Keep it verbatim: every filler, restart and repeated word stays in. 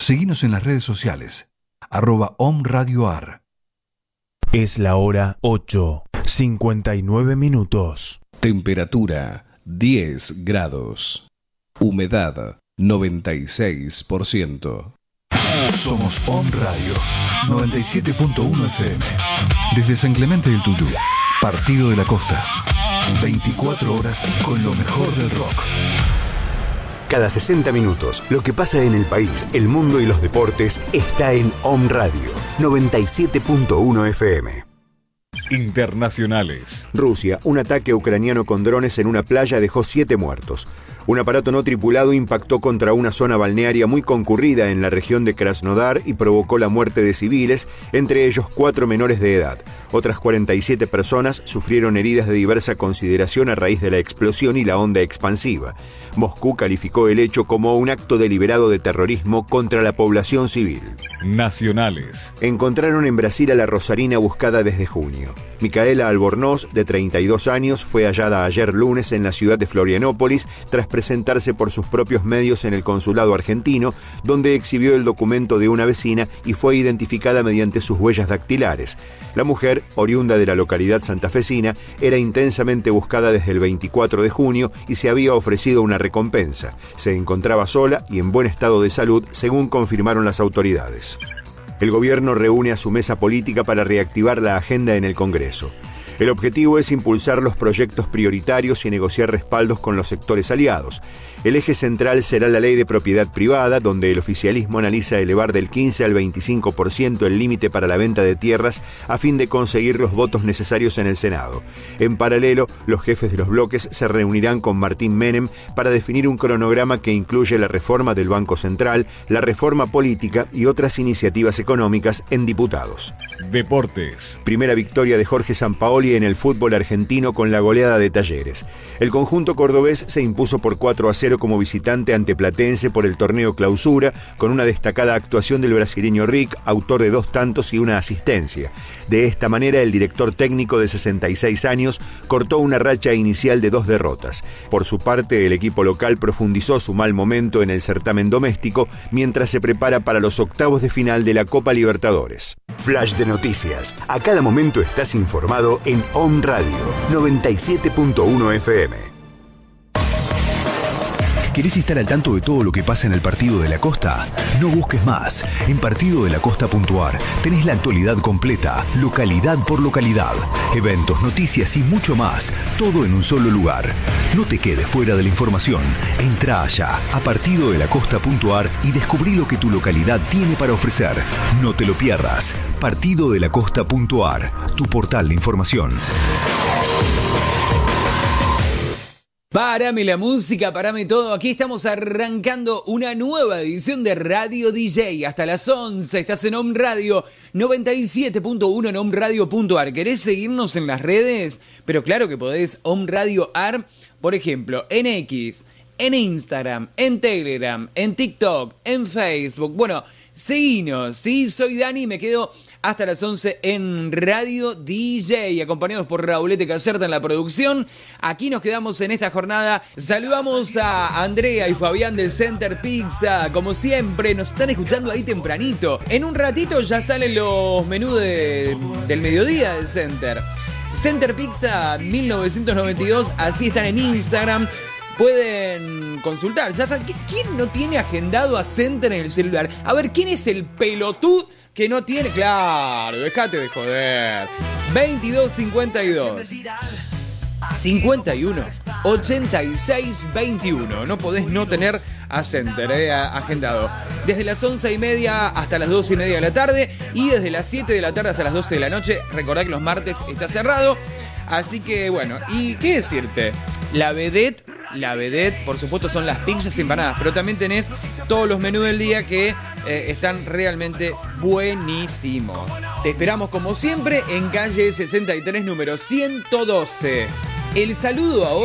Seguinos en las redes sociales, arroba omradioar. Es la hora ocho, cincuenta y nueve minutos. Temperatura diez grados. Humedad noventa y seis por ciento. Somos Om Radio noventa y siete punto uno F M. Desde San Clemente del Tuyú, Partido de la Costa. veinticuatro horas con lo mejor del rock. Cada sesenta minutos, lo que pasa en el país, el mundo y los deportes está en Om Radio noventa y siete punto uno F M. Internacionales. Rusia, un ataque ucraniano con drones en una playa dejó siete muertos. Un aparato no tripulado impactó contra una zona balnearia muy concurrida en la región de Krasnodar y provocó la muerte de civiles, entre ellos cuatro menores de edad. Otras cuarenta y siete personas sufrieron heridas de diversa consideración a raíz de la explosión y la onda expansiva. Moscú calificó el hecho como un acto deliberado de terrorismo contra la población civil. Nacionales. Encontraron en Brasil a la rosarina buscada desde junio. Micaela Albornoz, de treinta y dos años, fue hallada ayer lunes en la ciudad de Florianópolis tras presentarse por sus propios medios en el consulado argentino, donde exhibió el documento de una vecina y fue identificada mediante sus huellas dactilares. La mujer, oriunda de la localidad santafesina, era intensamente buscada desde el veinticuatro de junio y se había ofrecido una recompensa. Se encontraba sola y en buen estado de salud, según confirmaron las autoridades. El gobierno reúne a su mesa política para reactivar la agenda en el Congreso. El objetivo es impulsar los proyectos prioritarios y negociar respaldos con los sectores aliados. El eje central será la ley de propiedad privada, donde el oficialismo analiza elevar del quince al veinticinco por ciento el límite para la venta de tierras a fin de conseguir los votos necesarios en el Senado. En paralelo, los jefes de los bloques se reunirán con Martín Menem para definir un cronograma que incluye la reforma del Banco Central, la reforma política y otras iniciativas económicas en diputados. Deportes. Primera victoria de Jorge Sampaoli en el fútbol argentino con la goleada de Talleres. El conjunto cordobés se impuso por cuatro a cero como visitante ante Platense por el torneo Clausura, con una destacada actuación del brasileño Rick, autor de dos tantos y una asistencia. De esta manera, el director técnico de sesenta y seis años cortó una racha inicial de dos derrotas. Por su parte, el equipo local profundizó su mal momento en el certamen doméstico mientras se prepara para los octavos de final de la Copa Libertadores. Flash de noticias. A cada momento estás informado en Om Radio noventa y siete punto uno F M. ¿Querés estar al tanto de todo lo que pasa en el Partido de la Costa? No busques más. En partido de la costa punto a r tenés la actualidad completa, localidad por localidad, eventos, noticias y mucho más, todo en un solo lugar. No te quedes fuera de la información. Entrá allá a partido de la costa punto a r y descubrí lo que tu localidad tiene para ofrecer. No te lo pierdas. partido de la costa punto a r, tu portal de información. Párame la música, párame todo. Aquí estamos arrancando una nueva edición de Radio D J. Hasta las once estás en Om Radio noventa y siete punto uno en omradio punto a r. ¿Querés seguirnos en las redes? Pero claro que podés. Om Radio A R, por ejemplo, en X, en Instagram, en Telegram, en TikTok, en Facebook. Bueno, seguinos, ¿sí? Soy Dani y me quedo hasta las once en Radio D J, acompañados por Raulete Caserta en la producción. Aquí nos quedamos en esta jornada. Saludamos a Andrea y Fabián del Center Pizza. Como siempre, nos están escuchando ahí tempranito. En un ratito ya salen los menús de, del mediodía del Center. Center Pizza mil novecientos noventa y dos, así están en Instagram. Pueden consultar. Ya saben, ¿quién no tiene agendado a Center en el celular? A ver, ¿quién es el pelotudo que no tiene? Claro, déjate de joder. veintidós cincuenta y dos cincuenta y uno ochenta y seis veintiuno. No podés no tener a Center eh, agendado. Desde las once y media hasta las doce y media de la tarde. Y desde las siete de la tarde hasta las doce de la noche. Recordá que los martes está cerrado. Así que bueno, ¿y qué decirte? La vedette, la vedette, por supuesto, son las pizzas y empanadas, pero también tenés todos los menús del día que eh, están realmente buenísimos. Te esperamos como siempre en calle sesenta y tres, número ciento doce. El saludo ahora.